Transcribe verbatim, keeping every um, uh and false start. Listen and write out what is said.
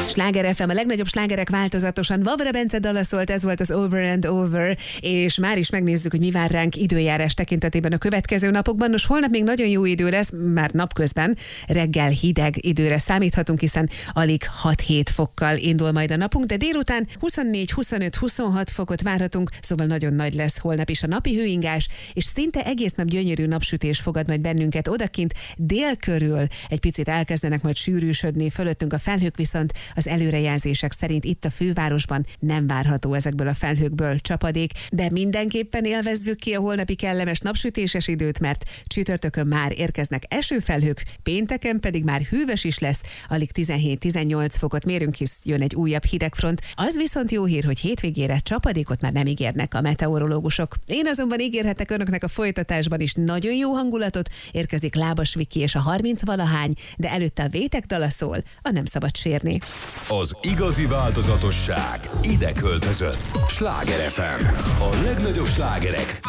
Sláger ef em, a legnagyobb slágerek változatosan. Vavra Bence dala szólt, ez volt az Over and Over, és már is megnézzük, hogy mi vár ránk időjárás tekintetében a következő napokban. Nos, holnap még nagyon jó idő lesz, már napközben reggel hideg időre számíthatunk, hiszen alig hat-hét fokkal indul majd a napunk, de délután huszonnégy, huszonöt, huszonhat fokot várhatunk, szóval nagyon nagy lesz holnap is a napi hőingás, és szinte egész nap gyönyörű napsütés fogad majd bennünket odakint. Dél körül egy picit elkezdenek majd sűrűsödni, fölöttünk a felhők, viszont az előrejelzések szerint itt a fővárosban nem várható ezekből a felhőkből csapadék, de mindenképpen élvezzük ki a holnapi kellemes napsütéses időt, mert csütörtökön már érkeznek esőfelhők, pénteken pedig már hűvös is lesz, alig tizenhét-tizennyolc fokot mérünk, hisz jön egy újabb hidegfront. Az viszont jó hír, hogy hétvégére csapadékot már nem ígérnek a meteorológusok. Én azonban ígérhetek önöknek a folytatásban is nagyon jó hangulatot, érkezik Lábas Viki és a harminc valahány, de előtte a Vétek dala szól, a Nem szabad sérni. Az igazi változatosság ide költözött. Sláger ef em. A legnagyobb slágerek